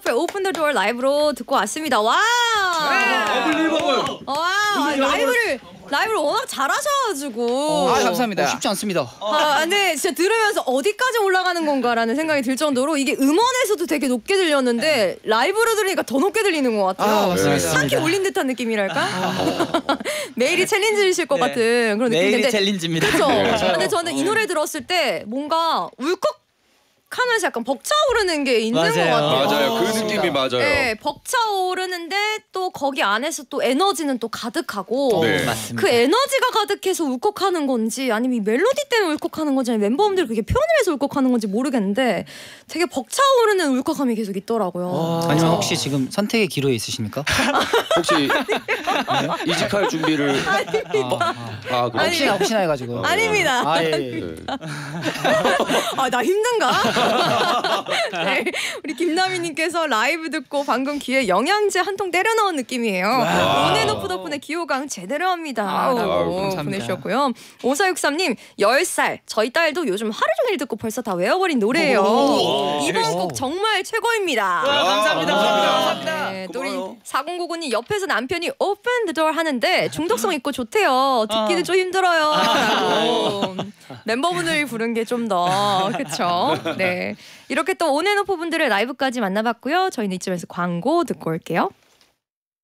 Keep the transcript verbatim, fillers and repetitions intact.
온앤오프의 오픈 더 도어 라이브로 듣고 왔습니다. 와. 와 라이브를 라이브를 워낙 잘하셔가지고. 아 감사합니다. 어, 쉽지 않습니다. 아 근데 진짜 들으면서 어디까지 올라가는 건가라는 생각이 들 정도로 이게 음원에서도 되게 높게 들렸는데 라이브로 들으니까 더 높게 들리는 것 같아요. 아, 맞습니다. 한 키 올린 듯한 느낌이랄까? 아. 매일이 챌린지이실 것 네. 같은 그런 느낌인데. 매일이 챌린지입니다. 그렇죠. 근데 저는 이 노래 들었을 때 뭔가 울컥 하면서 약간 벅차오르는 게 있는 맞아요. 것 같아요. 맞아요. 그 느낌이 맞아요. 네, 벅차오르는데 또 거기 안에서 또 에너지는 또 가득하고 네. 맞습니다. 그 에너지가 가득해서 울컥하는 건지 아니면 이 멜로디 때문에 울컥하는 건지 아니면 멤버분들이 그게 표현을 해서 울컥하는 건지 모르겠는데 되게 벅차오르는 울컥함이 계속 있더라고요. 아니면 혹시 지금 선택의 기로에 있으십니까? 혹시 이직할 준비를 아닙니다. 아, 그래. 혹시나 혹시나 해가지고. 아닙니다. 아 예. 예. 네. 아, 나 힘든가? 네, 우리 김나미님께서 라이브 듣고 방금 귀에 영양제 한 통 때려 넣은 느낌이에요. 온앤오프 덕분에 기호강 제대로 합니다. 아, 라고 감사합니다. 보내주셨고요. 오사육삼님 열 살 저희 딸도 요즘 하루 종일 듣고 벌써 다 외워버린 노래예요. 이번 곡 정말 최고입니다. 와, 감사합니다. 감사합니다. 네, 또 우리 고마워요. 사공구구님 옆에서 남편이 오픈 더 도어 하는데 중독성 있고 좋대요. 듣기는 좀 힘들어요. 라고 멤버분들이 부른 게 좀 더 그쵸? 네, 이렇게 또 온앤오프 분들의 라이브까지 만나봤고요. 저희는 이쯤에서 광고 듣고 올게요.